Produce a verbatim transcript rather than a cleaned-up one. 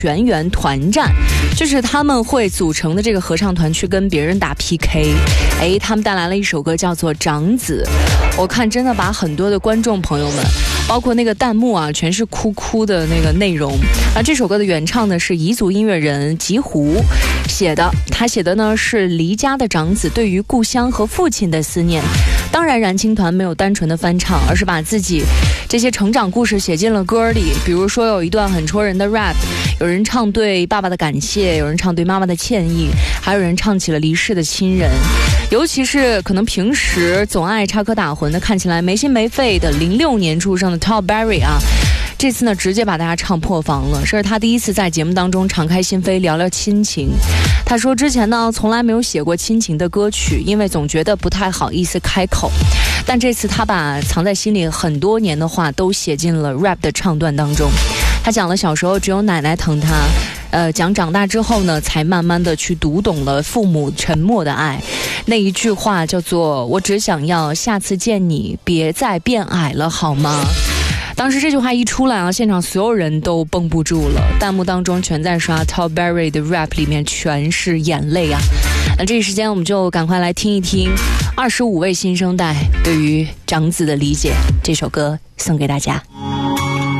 全员团战，就是他们会组成的这个合唱团去跟别人打 P K。 哎，他们带来了一首歌叫做《长子》，我看真的把很多的观众朋友们包括那个弹幕啊全是哭哭的那个内容。而这首歌的原唱呢是彝族音乐人吉胡写的，他写的呢是离家的长子对于故乡和父亲的思念。当然燃青团没有单纯的翻唱，而是把自己这些成长故事写进了歌里。比如说有一段很戳人的 rap， 有人唱对爸爸的感谢，有人唱对妈妈的歉意，还有人唱起了离世的亲人。尤其是可能平时总爱插科打诨的，看起来没心没肺的零六年出生的 Tom Berry 啊，这次呢直接把大家唱破防了。这是他第一次在节目当中敞开心扉聊聊亲情。他说之前呢从来没有写过亲情的歌曲，因为总觉得不太好意思开口，但这次他把藏在心里很多年的话都写进了 rap 的唱段当中。他讲了小时候只有奶奶疼他，呃，讲长大之后呢才慢慢的去读懂了父母沉默的爱。那一句话叫做我只想要下次见你别再变矮了好吗。当时这句话一出来啊，现场所有人都绷不住了，弹幕当中全在刷 Tom Berry 的 rap， 里面全是眼泪啊。那这一时间我们就赶快来听一听二十五位新生代对于长子的理解，这首歌送给大家。